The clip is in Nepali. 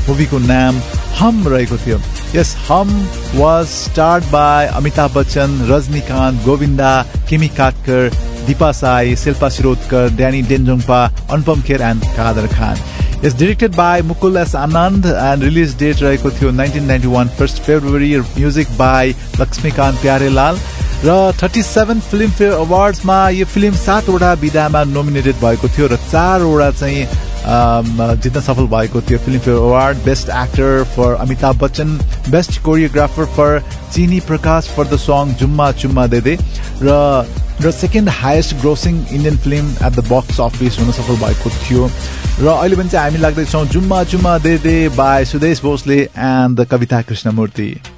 मुभीको नाम हम रहेको थियो। यस हम वाज स्टार्ड बाय अमिताभ बच्चन, रजनीकान्त, गोविन्दा, किमी काटकर, Deepa Sai, Shilpa Shirodkar, Danny Denzongpa, Anupam Kher and Kader Khan. It's directed by Mukul S. Anand and release date रहेको थियो 1991 1st February. Music by Lakshmikant Pyarelal. र 37 फिल्मफेयर अवार्ड्समा यो फिल्म 7 वटा विधामा नोमिनेटेड भएको थियो र 4 वटा चाहिँ जित्न सफल भएको थियो। Filmfare award best actor for Amitabh Bachchan, best choreographer for चिनी प्रकाश फर द सङ जुम्मा चुम्मा दे दे र second highest grossing Indian film at the box office हुन सफल भएको थियो। र अहिले पनि चाहिँ हामी लाग्दैछौँ जुम्मा चुम्मा they they by Sudesh Bhosle and the Kavita Krishnamurthy.